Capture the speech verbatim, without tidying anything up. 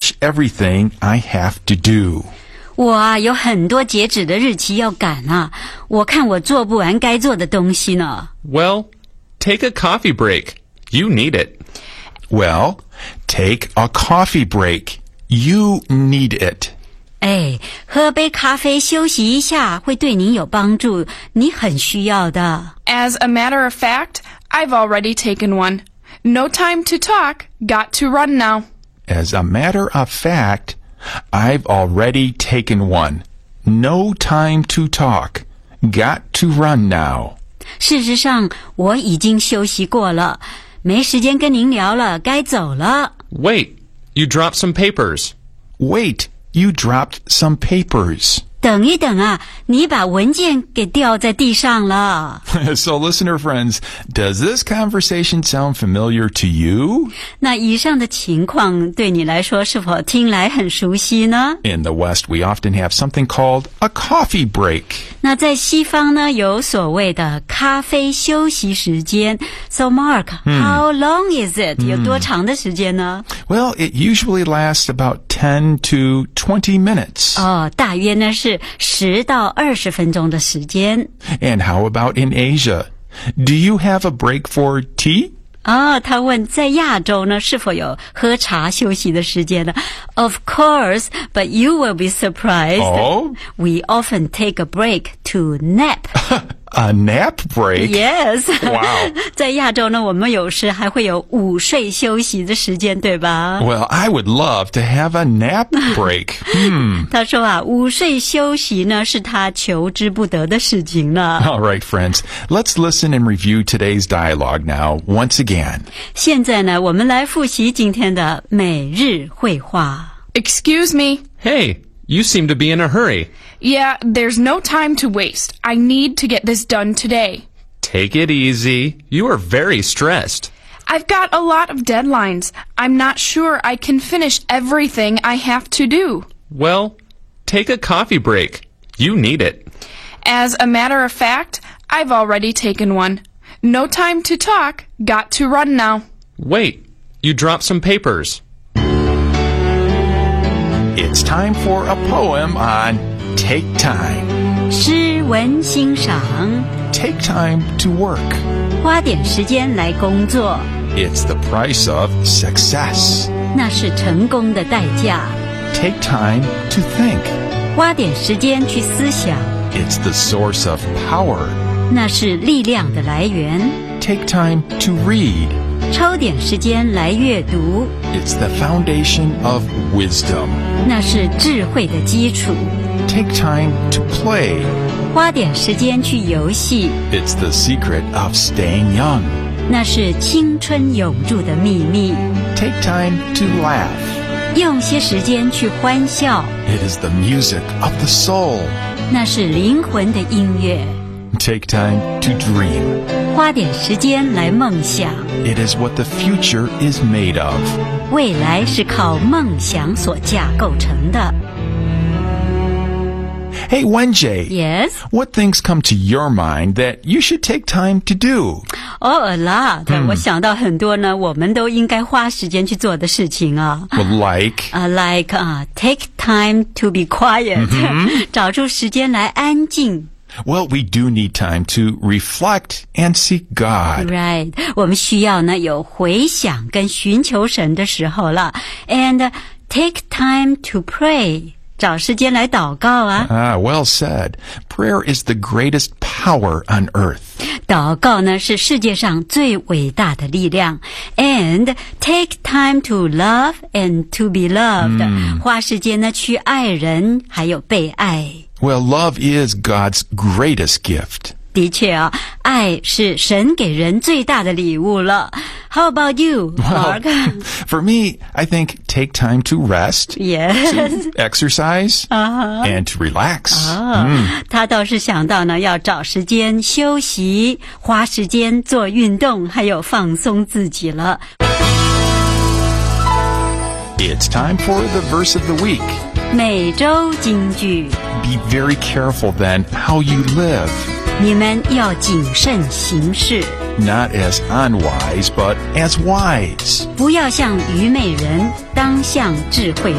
finish everything I have to do. 我啊有很多截止的日期要赶啊，我看我做不完该做的东西呢。 Well, take a coffee break. You need it. Well, take a coffee break. You need it. 哎，喝杯咖啡休息一下会对您有帮助，你很需要的。 As a matter of fact, I've already taken one. No time to talk. Got to run now. As a matter of fact, I've already taken one. No time to talk. Got to run now. 事实上，我已经休息过了，没时间跟您聊了，该走了。 Wait, you dropped some papers. Wait, you dropped some papers. 等一等啊，你把文件给掉在地上了。 So, listener friends, does this conversation sound familiar to you? 那以上的情况对你来说是否听来很熟悉呢？ In the West, we often have something called a coffee break. 那在西方呢，有所谓的咖啡休息时间。So, Mark, how long is it? 有多长的时间呢？ Well, it usually lasts about ten to twenty minutes. 哦，大约呢是十到二十分钟的时间。 And how about in Asia? Do you have a break for tea? 啊，他问在亚洲呢是否有喝茶休息的时间呢？ Of course, but you will be surprised. Oh? We often take a break to nap. A nap break? Yes. Wow. 在亚洲呢，我们有时还会有午睡休息的时间，对吧？ Well, I would love to have a nap break. Hmm. 他说啊，午睡休息呢是他求之不得的事情呢。 All right, friends, let's listen and review today's dialogue now once again. 现在呢，我们来复习今天的每日绘画。 Excuse me. Hey, you seem to be in a hurry. Yeah, there's no time to waste. I need to get this done today. Take it easy. You are very stressed. I've got a lot of deadlines. I'm not sure I can finish everything I have to do. Well, take a coffee break. You need it. As a matter of fact, I've already taken one. No time to talk. Got to run now. Wait, you dropped some papers. It's time for a poem on take time. 诗文欣赏， Take time to work. 花点时间来工作， It's the price of success. 那是成功的代价。 Take time to think. 花点时间去思想， It's the source of power. 那是力量的来源。 Take time to read. 抽点时间来阅读， It's the foundation of wisdom. 那是智慧的基础。 Take time to play. 花点时间去游戏， It's the secret of staying young. 那是青春永驻的秘密。 Take time to laugh. 用些时间去欢笑， It is the music of the soul. 那是灵魂的音乐。 Take time to dream. 花点时间来梦想， It is what the future is made of. 未来是靠梦想所架构成的。 Hey, Wenjie. Yes? What things come to your mind that you should take time to do? Oh, a lot. 我想到很多呢，我们都应该花时间去做的事情啊。 Well, like? Uh, like, uh, take time to be quiet. 找出时间来安静。 Well, we do need time to reflect and seek God. Right. 我们需要呢有回想跟寻求神的时候了。And take time to pray. 找时间来祷告啊。 Ah, well said. Prayer is the greatest power on earth. 祷告呢是世界上最伟大的力量。And take time to love and to be loved. 花时间呢去爱人，还有被爱。 Well, love is God's greatest gift. 的确啊，爱是神给人最大的礼物了。How about you, Mark? For me, I think take time to rest, Yes. to exercise, and to relax. 他倒是想到呢，要找时间休息，花时间做运动，还有放松自己了。 It's time for the verse of the week. 每周金句， Be very careful then how you live, 你们要谨慎行事， not as unwise, but as wise. 不要像愚昧人，当像智慧